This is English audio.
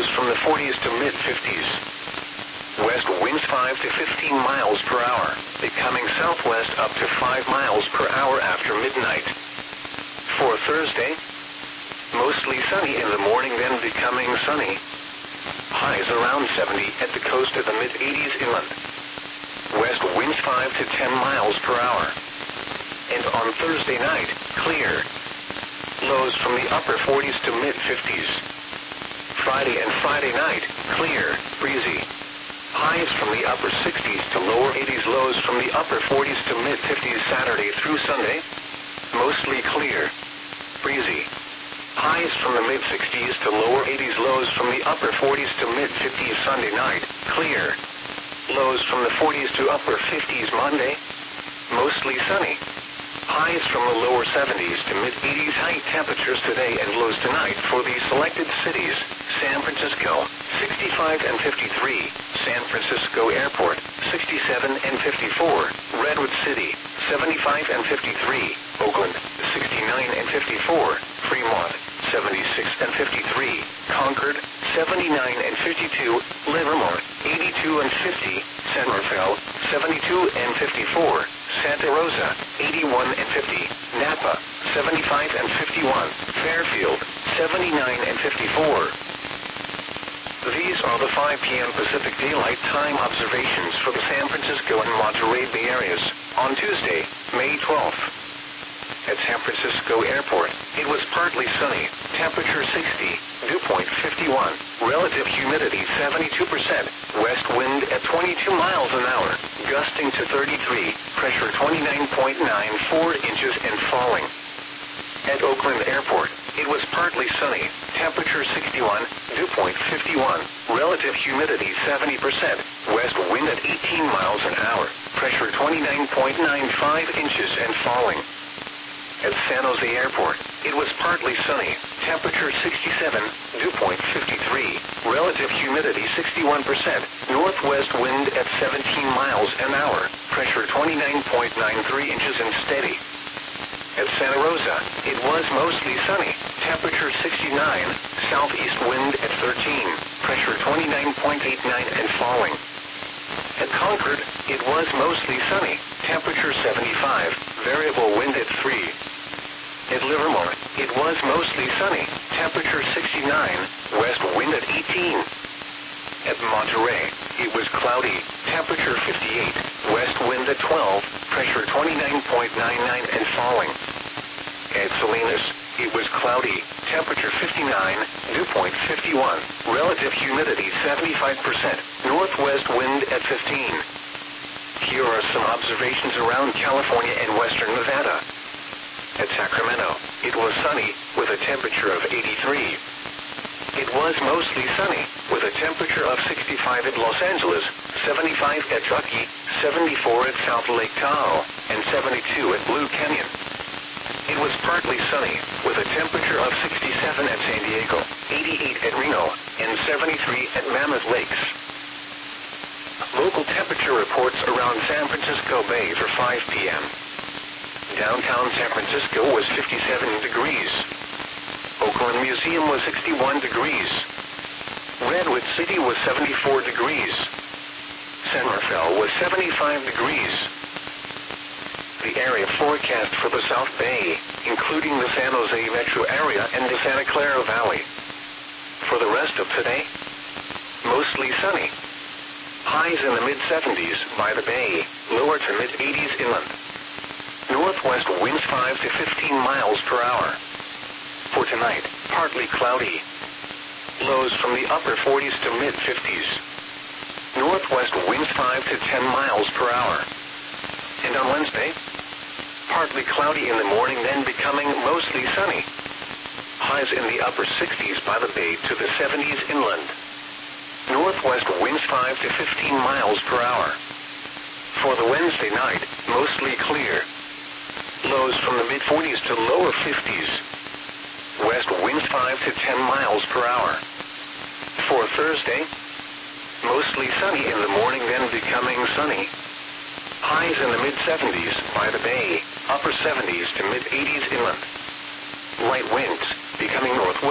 lows from the 40s to mid-50s. West winds 5 to 15 miles per hour, becoming southwest up to 5 miles per hour after midnight. For Thursday, mostly sunny in the morning, then becoming sunny. Highs around 70 at the coast of the mid-80s inland. West winds 5 to 10 miles per hour. And on Thursday night, clear. Lows from the upper 40s to mid-50s. Friday and Friday night, clear, breezy. Highs from the upper 60s to lower 80s, lows from the upper 40s to mid-50s Saturday through Sunday. Mostly clear, breezy. Highs from the mid-60s to lower 80s, lows from the upper 40s to mid-50s Sunday night, clear. Lows from the 40s to upper 50s Monday. Mostly sunny. Highs from the lower 70s to mid-80s. High temperatures today and lows tonight for the selected cities: San Francisco, 65 and 53, San Francisco Airport, 67 and 54, Redwood City, 75 and 53, Oakland, 69 and 54, Fremont, 76 and 53, Concord, 79 and 52, Livermore, 82 and 50, San Rafael, 72 and 54, Santa Rosa, 81 and 50, Napa, 75 and 51, Fairfield, 79 and 54. These are the 5 p.m. Pacific Daylight Time observations for the San Francisco and Monterey Bay areas on Tuesday, May 12th. At San Francisco Airport, it was partly sunny, temperature 60, dew point 51, relative humidity 72%, west wind at 22 miles an hour, gusting to 33, pressure 29.94 inches and falling. At Oakland Airport, it was partly sunny, temperature 61, dew point 51, relative humidity 70%, west wind at 18 miles an hour, pressure 29.95 inches and falling. At San Jose Airport, it was partly sunny, temperature 67, dew point 53, relative humidity 61%, northwest wind at 17 miles an hour, pressure 29.93 inches and steady. At Santa Rosa, it was mostly sunny, temperature 69, southeast wind at 13, pressure 29.89 and falling. At Concord, it was mostly sunny, temperature 75, variable wind at 3. At Livermore, it was mostly sunny, temperature 69, west wind at 18. At Monterey, it was cloudy, temperature 58, west wind at 12, pressure 29.99 and falling. At Salinas, it was cloudy, temperature 59, dew point 51, relative humidity 75%, northwest wind at 15. Here are some observations around California and western Nevada. At Sacramento, it was sunny, with a temperature of 83. It was mostly sunny, with a temperature of 65 at Los Angeles, 75 at Truckee, 74 at South Lake Tahoe, and 72 at Blue Canyon. It was partly sunny, with a temperature of 67 at San Diego, 88 at Reno, and 73 at Mammoth Lakes. Local temperature reports around San Francisco Bay for 5 p.m. Downtown San Francisco was 57 degrees. Oakland Museum was 61 degrees. Redwood City was 74 degrees. San Rafael was 75 degrees. The area forecast for the South Bay, including the San Jose metro area and the Santa Clara Valley. For the rest of today, mostly sunny. Highs in the mid-70s by the Bay, lower to mid-80s inland. Northwest winds 5 to 15 miles per hour. For tonight, partly cloudy. Lows from the upper 40s to mid-50s. Northwest winds 5 to 10 miles per hour. And on Wednesday, partly cloudy in the morning, then becoming mostly sunny. Highs in the upper 60s by the Bay to the 70s inland. Northwest winds 5 to 15 miles per hour. For the Wednesday night, mostly clear. Lows from the mid-40s to lower 50s. West winds 5 to 10 miles per hour. For Thursday, mostly sunny in the morning, then becoming sunny. Highs in the mid-70s by the Bay, upper 70s to mid-80s inland. Light winds, becoming northwest.